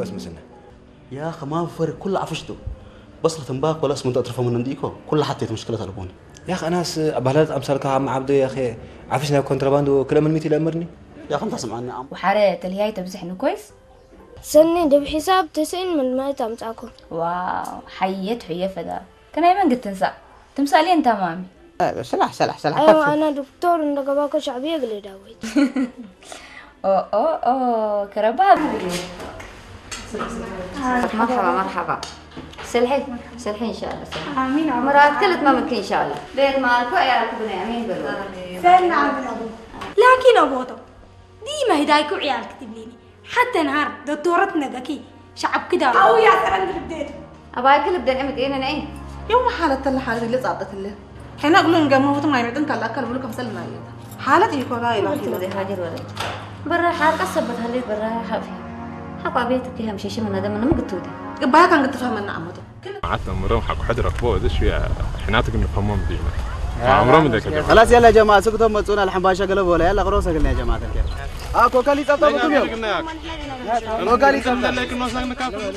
بس مسنا يا أخي ما فرق كل عفشته بصلة تنباك ولا اسمه تطرفه من عنديكو كل حطيت مشكلة تلبوني يا اخي اناس ابهلات امثالك عم عبده يا اخي عفشنا كونتراباند وكلام من ميتي لامرني يا أخي أنت سمعني عم وحارات اللي هي تمسحنه كويس سني ده بحساب 90% تمسكوا واو حيت حية فدا كان أيمن قد تنسى تمسالي أنت مامي سلح ايوه انا دكتور عند قباكة شعبية قلي داويت أوه كرباب مرحبا سلحي إن شاء الله سلحي آمين مرات كلت ما ممكن إن شاء الله بيت مالك وعيالك بني آمين بالله فعلا عبد لكن أبوطو دي ما هدايكو عيال كتب ليني حتى نهار دكتورتنا ذكي شعب كده أو يا سرند البداية أباي كل بدن أمد إيه نعين يوم حالة الله حالة اللي صعدت الله حين أقولون جمهور ما يمدن كلا كل ملك مسلنا يدا حالة يكون لا إله إلا الله هاجر ولا برا حال قصبت هلي برا حافي حقا بيتك هم شيء من هذا من ما قلت ودي بايا كان قد تفهمنا عمته عتنا مرام حق حجرك فوق ده شوية حناتك نفهمهم دينا عمرهم ده كده خلاص يلا يا جماعة سكتوا متسونا الحين باشا قلبوا ولا يلا غروسة قلنا يا جماعة الخير كوكالي تطلع بكم يوم كوكالي تطلع